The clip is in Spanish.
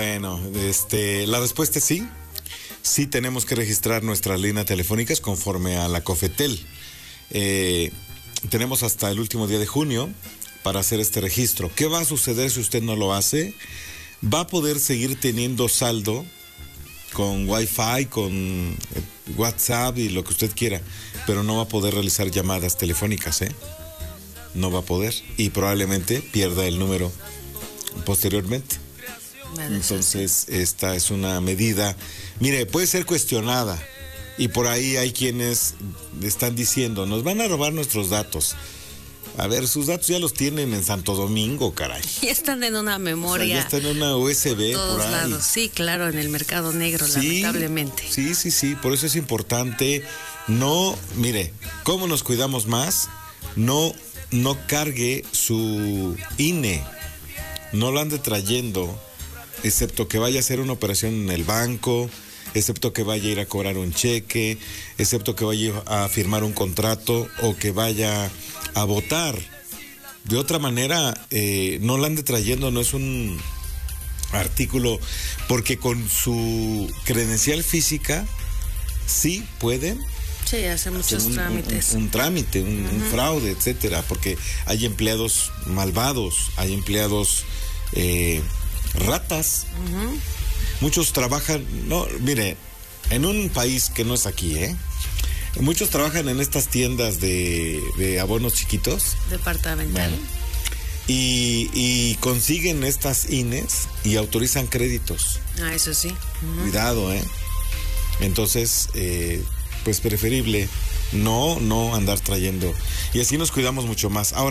Bueno, la respuesta es sí. Sí tenemos que registrar nuestras líneas telefónicas conforme a la COFETEL. Tenemos hasta el último día de junio para hacer este registro. ¿Qué va a suceder si usted no lo hace? Va a poder seguir teniendo saldo con Wi-Fi, con WhatsApp y lo que usted quiera, pero no va a poder realizar llamadas telefónicas, No va a poder y probablemente pierda el número posteriormente. Entonces, esta es una medida, mire, puede ser cuestionada y por ahí hay quienes están diciendo, nos van a robar nuestros datos. A ver, sus datos ya los tienen en Santo Domingo, caray. Ya están en una memoria. O sea, ya están en una USB todos por ahí. Lados. Sí, claro, en el mercado negro, sí, lamentablemente. Sí, por eso es importante, mire, ¿cómo nos cuidamos más? No cargue su INE, no lo ande trayendo, excepto que vaya a hacer una operación en el banco, excepto que vaya a ir a cobrar un cheque, excepto que vaya a firmar un contrato o que vaya a votar. De otra manera, no la ande trayendo, no es un artículo, porque con su credencial física sí pueden. Sí, hace muchos trámites. Un trámite, un fraude, etcétera, porque hay empleados malvados, hay empleados ratas. Muchos trabajan, mire, en un país que no es aquí, muchos trabajan en estas tiendas de abonos chiquitos. Departamental. Bueno, y consiguen estas INES y autorizan créditos. Eso sí. Cuidado, Entonces, pues preferible no andar trayendo. Y así nos cuidamos mucho más. Ahora,